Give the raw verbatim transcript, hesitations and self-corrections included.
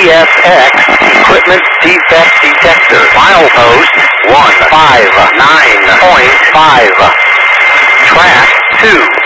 S X Equipment Defect Detector. Milepost one five nine point five. Track two.